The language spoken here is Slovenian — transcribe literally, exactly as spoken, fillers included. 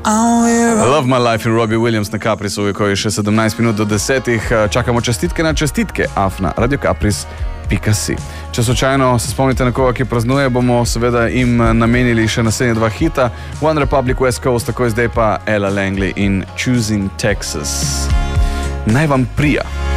Love My Life in Robbie Williams na Caprisu, ko je še sedemnajst minut do desetih. Čakamo čestitke na čestitke afna radio capris pika si. Če slučajno se spomnite na koga, ki praznuje, bomo seveda im namenili še naslednja dva hita. One Republic West Coast, tako je zdaj pa Ella Langley in Choosing Texas. Naj vam prija.